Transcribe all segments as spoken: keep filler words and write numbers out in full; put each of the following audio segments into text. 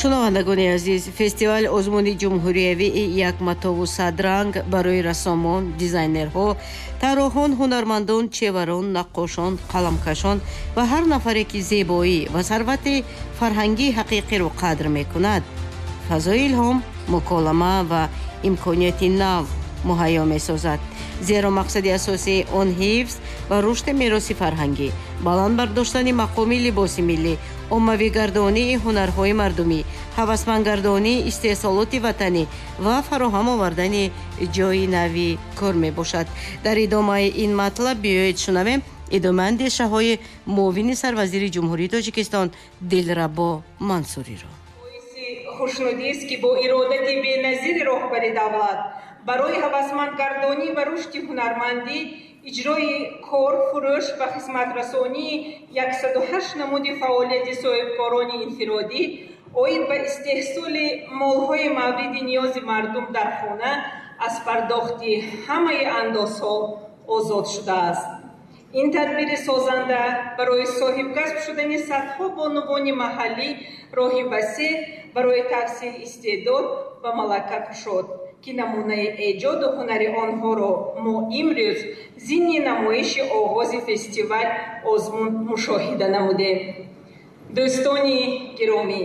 шунавандагони азиз, фестивал озмуни ҷумҳуриявии якматову садранг барои рассомон, дизайнерҳо, тарроҳон, ҳунармандон, чеварон, наққошон, қаламкашон ва ҳар нафаре ки зебоӣ ва сарвати фарҳангии ҳақиқиро қадр мекунад, фазои илҳом, муколама ва имконияти нав муҳайё месозад. зеро мақсади асосии он ҳифз ва рушди мероси фарҳангӣ, баланд бардоштани мақоми либоси миллӣ, оммавигардонии ҳунарҳои мардумӣ, ҳавасмандгардонии истеҳсолоти ватанӣ ва фароҳам овардани ҷойи нави кор мебошад. дар идомаи ин матлаб биёед шунавем идомаи андешаҳои муовини сарвазири ҷумҳурии Тоҷикистон Дилрабо Мансуриро. хушнудист ки бо иродати беназири роҳбари давлат барои ҳавасмандгардонӣ ва рушди ҳунармандӣ, иҷрои кор, фурӯш ва хизматрасонии яксаду ҳашт намуди фаъолияти соҳибкорони инфиродӣ оид ба истеҳсоли молҳои мавриди ниёзи мардум дар хона аз пардохти ҳамаи андозҳо озод шудааст. ин тадбири созанда барои соҳибкасб шудани садҳо бонувони маҳаллӣ роҳи васеъ барои тавсили истеъдод ва малака кушод, ки намунаи эҷоду ҳунари онҳоро мо имрӯз зинни намоиши оғози фестивал озмун мушоҳида намудем. дӯстони гиромӣ,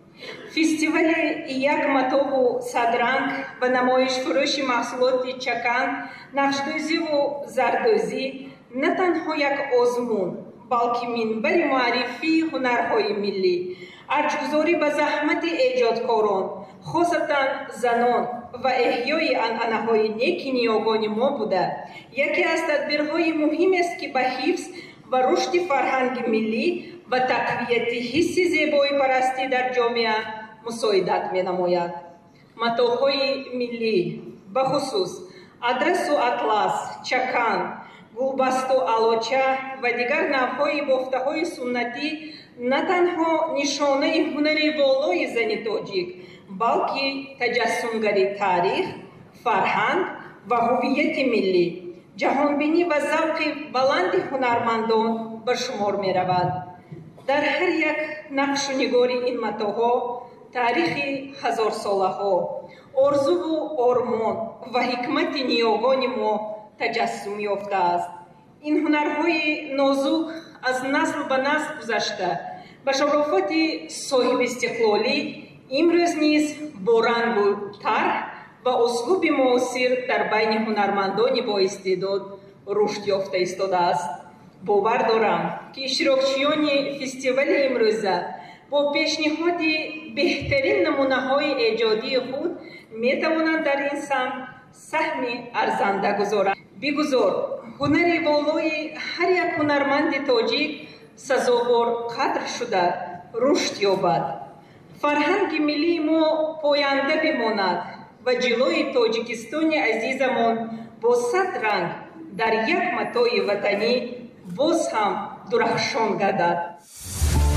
фестивали якматову садранг ва намоишфурӯши маҳсулоти чакан, нақшдӯзиву зардӯзӣ на танҳо як озмун, балки минбари муаррифии ҳунарҳои миллӣ, арҷгузорӣ ба заҳмати эҷодкорон, хосатан занон ва эҳёи анъанаҳои неки ниёгони мо буда, яке аз тадбирҳои муҳимест, ки ба ҳифз ва рушди фарҳанги миллӣ ва тақвияти ҳисси зебоипарастӣ дар ҷомеа мусоидат менамояд. матоъҳои миллӣ, бахусус адрасу атлас, чакан, гулбасту алоча ва дигар навъҳои бофтаҳои суннатӣ на танҳо нишонаи ҳунари волои зани тоҷик, балки таҷассумгари таърих, фарҳанг ва ҳувияти миллӣ, ҷаҳонбинӣ ва завқи баланди ҳунармандон ба шумор меравад. дар ҳар як нақшу нигори ин матоъҳо таърихи ҳазорсолаҳо, орзуву ормон ва ҳикмати ниёгони мо таҷассум ёфтааст. ин ҳунарҳои нозук аз насл ба насл гузашта ба шарофати соҳибистиқлолӣ имрӯз низ бо рангу тарҳ ва услуби муосир дар байни ҳунармандони боистеъдод рушд ёфта истодааст. бовар дорам, ки иштирокчиёни фестивали имрӯза бо пешниҳоди беҳтарин намунаҳои эҷодии худ метавонанд дар ин самт саҳми арзанда гузоранд. бигузор ҳунари волои ҳар як ҳунарманди тоҷик сазовор қадр шуда рушд ёбад. фарҳанги миллии мо поянда бимонад ва ҷилои Тоҷикистони азизамон бо сад ранг дар як матоъи ватанӣ боз ҳам дурахшон гардад.